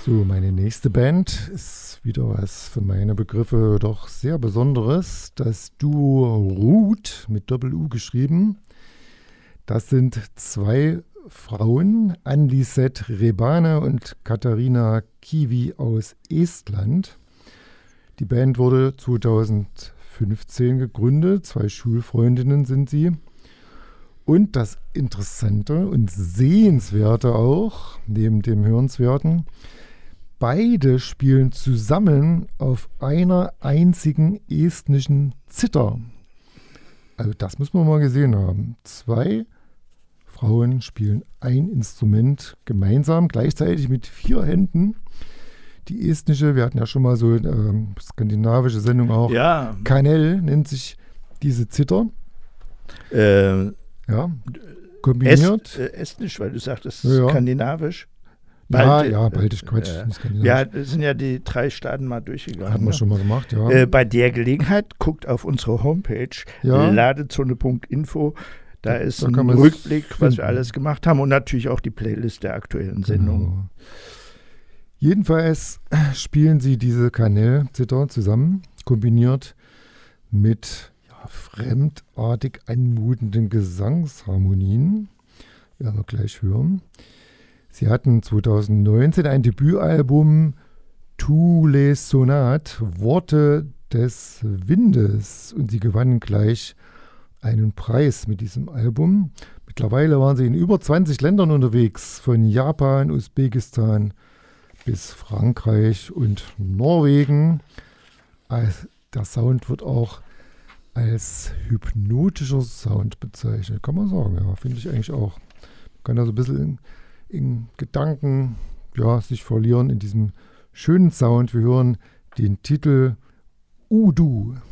So, meine nächste Band ist wieder was für meine Begriffe doch sehr Besonderes. Das Duo Ruth mit Doppel-U geschrieben. Das sind zwei Frauen, Ann-Lisette Rebane und Katharina Kivi aus Estland. Die Band wurde 2015 gegründet, zwei Schulfreundinnen sind sie. Und das Interessante und Sehenswerte auch, neben dem Hörenswerten, beide spielen zusammen auf einer einzigen estnischen Zither. Also das muss man mal gesehen haben. Zwei Frauen spielen ein Instrument gemeinsam, gleichzeitig mit 4 Händen. Die estnische, wir hatten ja schon mal so eine skandinavische Sendung auch. Ja. Kanel nennt sich diese Zither. Ja, kombiniert. Estnisch, weil du sagtest Ja. skandinavisch. Baltisch, Quatsch. nicht skandinavisch. Ja, das sind ja die 3 Staaten mal durchgegangen. Haben wir schon mal gemacht, ja. Bei der Gelegenheit guckt auf unsere Homepage Ja. ladezone.info. Da ist da ein kann man's Rückblick, was finden. wir alles gemacht haben und natürlich auch die Playlist der aktuellen Sendung. Genau. Jedenfalls spielen sie diese Kanel-Zither zusammen, kombiniert mit fremdartig anmutenden Gesangsharmonien. Werden wir gleich hören. Sie hatten 2019 ein Debütalbum Tous les Sonates, Worte des Windes. Und sie gewannen gleich einen Preis mit diesem Album. Mittlerweile waren sie in über 20 Ländern unterwegs, von Japan, Usbekistan bis Frankreich und Norwegen. Der Sound wird auch als hypnotischer Sound bezeichnet, kann man sagen. Ja, finde ich eigentlich auch. Man kann da so ein bisschen in Gedanken sich verlieren in diesem schönen Sound. Wir hören den Titel Udu.